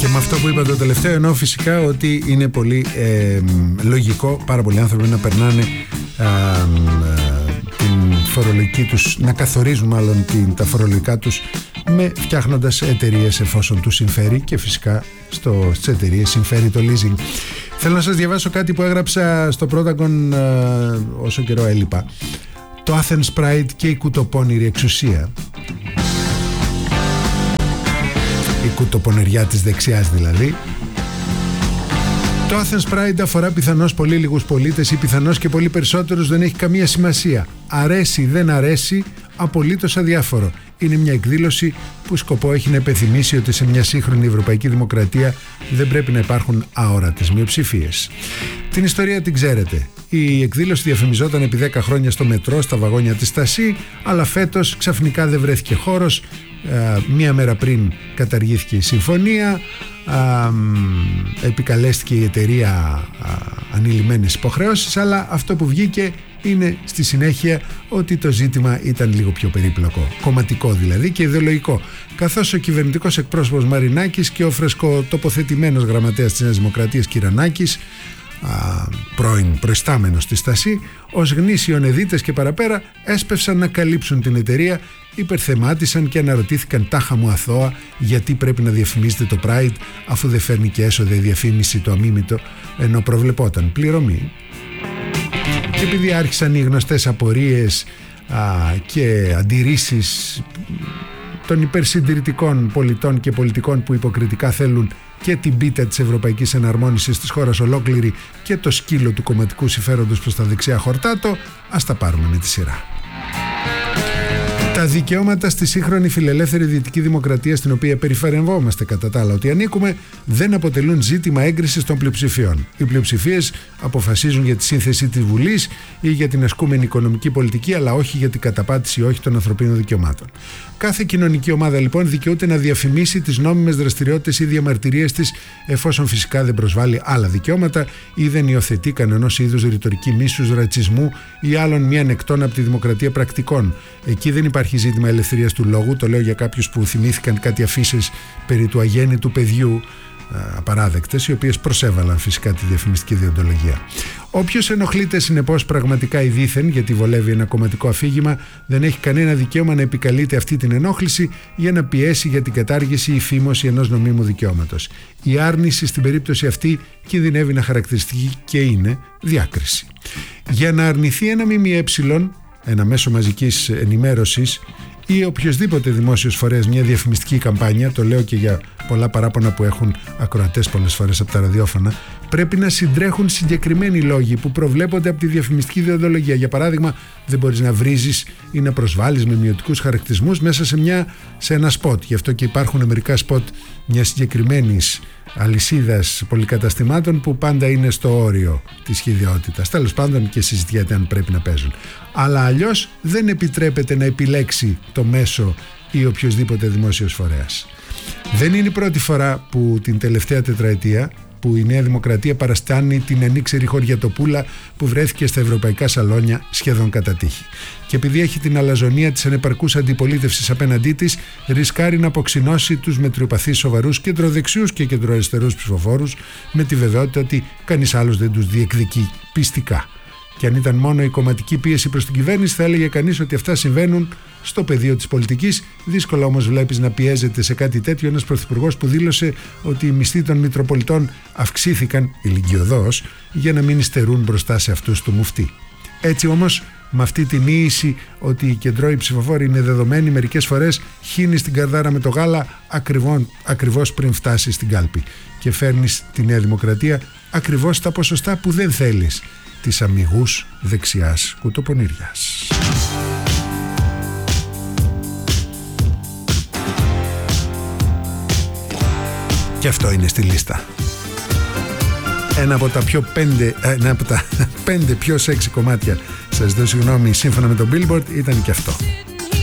Και με αυτό που είπα το τελευταίο εννοώ φυσικά ότι είναι πολύ λογικό πάρα πολλοί άνθρωποι να περνάνε την φορολογική τους, να καθορίζουν μάλλον τα φορολογικά τους φτιάχνοντας εταιρείες εφόσον τους συμφέρει, και φυσικά στις εταιρείες συμφέρει το leasing. Θέλω να σας διαβάσω κάτι που έγραψα στο Πρόταγκον όσο καιρό έλειπα. Το Athens Pride και η κουτοπώνηρη εξουσία. Η κουτοπονεριά της δεξιάς δηλαδή. Το Athens Pride αφορά πιθανώς πολύ λίγους πολίτες ή πιθανώς και πολύ περισσότερους, δεν έχει καμία σημασία. Αρέσει, δεν αρέσει, απολύτως αδιάφορο. Είναι μια εκδήλωση που σκοπό έχει να υπενθυμίσει ότι σε μια σύγχρονη ευρωπαϊκή δημοκρατία δεν πρέπει να υπάρχουν αόρατες μειοψηφίες. Την ιστορία την ξέρετε. Η εκδήλωση διαφημιζόταν επί 10 χρόνια στο μετρό, στα βαγόνια της Στασί, αλλά φέτος ξαφνικά δεν βρέθηκε χώρος. Μία μέρα πριν καταργήθηκε η συμφωνία, επικαλέστηκε η εταιρεία ανηλυμένες υποχρεώσεις, αλλά αυτό που βγήκε είναι στη συνέχεια ότι το ζήτημα ήταν λίγο πιο περίπλοκο, κομματικό δηλαδή και ιδεολογικό, καθώς ο κυβερνητικός εκπρόσωπος Μαρινάκης και ο φρεσκοτοποθετημένος γραμματέας της Νέας Δημοκρατίας Κυρανάκης, πρώην προϊστάμενος της Στασί, ως γνήσιοι εδίτες και παραπέρα έσπευσαν να καλύψουν την εταιρεία, υπερθεμάτισαν και αναρωτήθηκαν τάχα μου αθώα γιατί πρέπει να διαφημίζεται το Pride αφού δεν φέρνει και έσοδα η διαφήμιση το αμίμητο, ενώ προβλεπόταν πληρωμή. Και επειδή άρχισαν οι γνωστές απορίες και αντιρρήσεις των υπερσυντηρητικών πολιτών και πολιτικών που υποκριτικά θέλουν και την πίτα της ευρωπαϊκής εναρμόνισης της χώρας ολόκληρη και το σκύλο του κομματικού συμφέροντος προς τα δεξιά χορτάτο, ας τα πάρουμε με τη σειρά. Τα δικαιώματα στη σύγχρονη φιλελεύθερη δυτική δημοκρατία, στην οποία περιφερευόμαστε κατά τα άλλα ότι ανήκουμε, δεν αποτελούν ζήτημα έγκρισης των πλειοψηφιών. Οι πλειοψηφίες αποφασίζουν για τη σύνθεση της Βουλής ή για την ασκούμενη οικονομική πολιτική, αλλά όχι για την καταπάτηση ή όχι των ανθρωπίνων δικαιωμάτων. Κάθε κοινωνική ομάδα λοιπόν δικαιούται να διαφημίσει τις νόμιμες δραστηριότητες ή διαμαρτυρίες της, εφόσον φυσικά δεν προσβάλλει άλλα δικαιώματα ή δεν υιοθετεί κανενός είδους ρητορική μίσους, ρατσισμού ή άλλων μη ανεκτών από τη δημοκρατία πρακτικών. Εκεί δεν υπάρχει ζήτημα ελευθερίας του λόγου, το λέω για κάποιους που θυμήθηκαν κάτι αφίσες περί του αγέννητου παιδιού, απαράδεκτες, οι οποίες προσέβαλαν φυσικά τη διαφημιστική διοντολογία. Όποιος ενοχλείται συνεπώς πραγματικά ή δήθεν γιατί βολεύει ένα κομματικό αφήγημα, δεν έχει κανένα δικαίωμα να επικαλείται αυτή την ενόχληση για να πιέσει για την κατάργηση ή φήμωση ενός νομίμου δικαιώματος. Η άρνηση στην περίπτωση αυτή κινδυνεύει να χαρακτηριστεί και είναι διάκριση. Για να αρνηθεί ένα ΜΜΕ, ένα μέσο μαζικής ενημέρωσης, ή οποιοδήποτε δημόσιος φορέας μια διαφημιστική καμπάνια, το λέω και για πολλά παράπονα που έχουν ακροατές πολλές φορές από τα ραδιόφωνα, πρέπει να συντρέχουν συγκεκριμένοι λόγοι που προβλέπονται από τη διαφημιστική ιδεολογία. Για παράδειγμα, δεν μπορείς να βρίζεις ή να προσβάλλεις με μειωτικούς χαρακτηρισμούς μέσα σε ένα σποτ. Γι' αυτό και υπάρχουν μερικά σποτ μια συγκεκριμένης αλυσίδας πολυκαταστημάτων που πάντα είναι στο όριο της χυδιότητας. Τέλος πάντων και συζητιέται αν πρέπει να παίζουν. Αλλά αλλιώς δεν επιτρέπεται να επιλέξει το μέσο ή οποιοδήποτε δημόσιος φορέας. Δεν είναι η πρώτη φορά που την τελευταία τετραετία που η Νέα Δημοκρατία παραστάνει την ανήξερη χωριατοπούλα που βρέθηκε στα ευρωπαϊκά σαλόνια σχεδόν κατά τύχη. Και επειδή έχει την αλαζονία της ανεπαρκούς αντιπολίτευσης απέναντί της, ρισκάρει να αποξυνώσει τους μετριοπαθείς σοβαρούς κεντροδεξιούς και κεντροαριστερούς ψηφοφόρους με τη βεβαιότητα ότι κανείς άλλος δεν τους διεκδικεί πιστικά. Και αν ήταν μόνο η κομματική πίεση προς την κυβέρνηση, θα έλεγε κανείς ότι αυτά συμβαίνουν στο πεδίο της πολιτικής. Δύσκολα όμως βλέπεις να πιέζεται σε κάτι τέτοιο ένας πρωθυπουργός που δήλωσε ότι οι μισθοί των Μητροπολιτών αυξήθηκαν ηλικιωδώς για να μην υστερούν μπροστά σε αυτούς του μουφτί. Έτσι όμως, με αυτή την ίηση ότι οι κεντρώοι ψηφοφόροι είναι δεδομένοι, μερικές φορές χύνεις την καρδάρα με το γάλα ακριβώς πριν φτάσει στην κάλπη και φέρνεις τη Νέα Δημοκρατία ακριβώς στα ποσοστά που δεν θέλεις, της αμιγούς δεξιάς κουτοπονήριας. Και αυτό είναι στη λίστα. Ένα από τα πέντε πιο σεξι κομμάτια, σας δω συγγνώμη, σύμφωνα με το Billboard, ήταν και αυτό.